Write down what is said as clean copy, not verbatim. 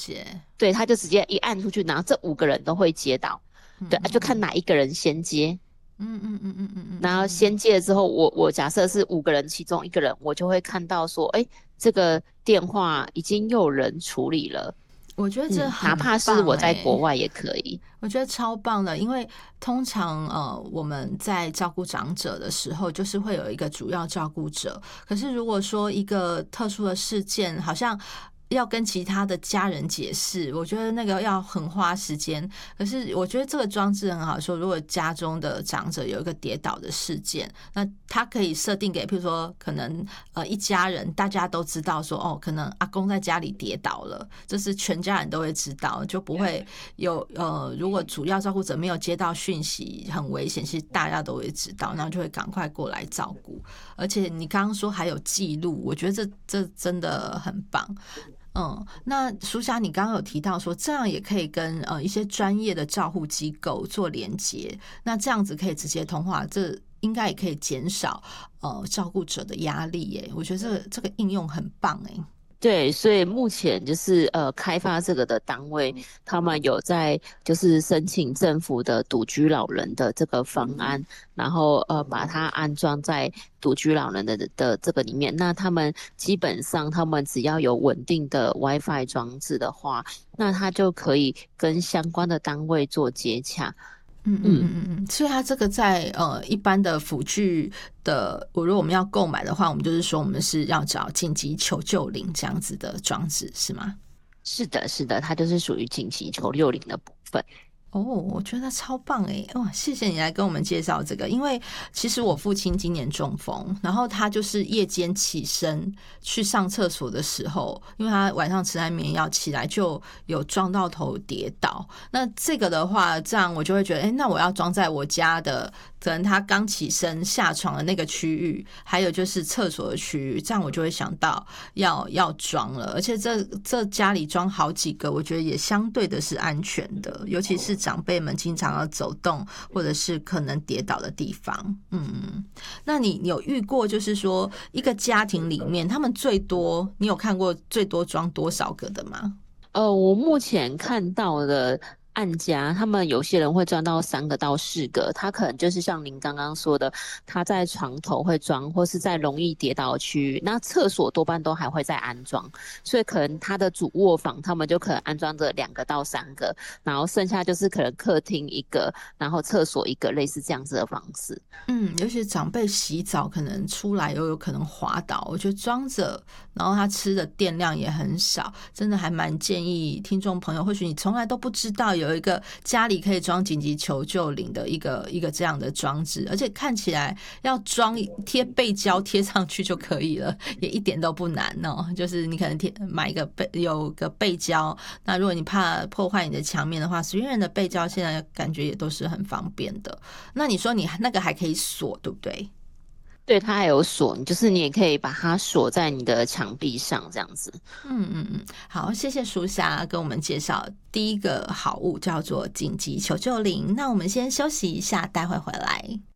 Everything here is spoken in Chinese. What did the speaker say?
解。 对，他就直接一按出去，然后这5个人都会接到，对，就看哪一个人先接。然后先接了之后，我假设是5个人其中1个人，我就会看到说，哎，这个电话已经有人处理了。 我觉得这哪很怕是我在棒欸。 国外也可以。 我觉得超棒的，因为通常我们在照顾长者的时候，就是会有一个主要照顾者。可是如果说一个特殊的事件，好像要跟其他的家人解释，我觉得那个要很花时间。可是我觉得这个装置很好，说如果家中的长者有一个跌倒的事件，那他可以设定给，譬如说可能一家人大家都知道说，哦，可能阿公在家里跌倒了，这是全家人都会知道，就不会有如果主要照顾者没有接到讯息很危险，其实大家都会知道，然后就会赶快过来照顾。而且你刚刚说还有记录，我觉得这真的很棒。那苏霞，你刚刚有提到说，这样也可以跟一些专业的照护机构做连接，那这样子可以直接通话，这应该也可以减少照顾者的压力耶。我觉得这个应用很棒耶。 对，所以目前就是开发这个的单位，他们有在就是申请政府的独居老人的这个方案，然后把它安装在独居老人的这个里面。那他们基本上他们只要有稳定的 WiFi 装置的话，那他就可以跟相关的单位做接洽。 所以它这个在一般的辅具的，如果我们要购买的话，我们就是说我们是要找紧急求救铃这样子的装置，是吗？ 是的，是的，它就是属于紧急求救铃的部分。 我觉得超棒诶！哇，谢谢你来跟我们介绍这个。因为其实我父亲今年中风，然后他就是夜间起身去上厕所的时候，因为他晚上吃安眠药起来就有撞到头跌倒。那这个的话，这样我就会觉得，那我要装在我家的，可能他刚起身下床的那个区域，还有就是厕所的区域，这样我就会想到要装了。而且这家里装好几个，我觉得也相对的是安全的，尤其是长辈们经常要走动或者是可能跌倒的地方。那你有遇过就是说一个家庭里面他们最多，你有看过最多装多少个的吗？ 我目前看到的案家，他们有些人会装到3个到4个，他可能就是像您刚刚说的，他在床头会装，或是在容易跌倒的区域。那厕所多半都还会再安装，所以可能他的主卧房，他们就可能安装着2个到3个，然后剩下就是可能客厅1个，然后厕所1个，类似这样子的方式。 尤其长辈洗澡可能出来又有可能滑倒，我觉得装着，然后他吃的电量也很少，真的还蛮建议听众朋友，或许你从来都不知道有一个家里可以装紧急求救铃的一个这样的装置，而且看起来要装贴背胶贴上去就可以了，也一点都不难哦。就是你可能买有个背胶，那如果你怕破坏你的墙面的话，随缘的背胶现在感觉也都是很方便的。那你说你那个还可以锁，对不对？ 对，它还有锁，就是你也可以把它锁在你的墙壁上，这样子。 好，谢谢淑霞跟我们介绍第一个好物叫做紧急求救铃。那我们先休息一下，待会回来。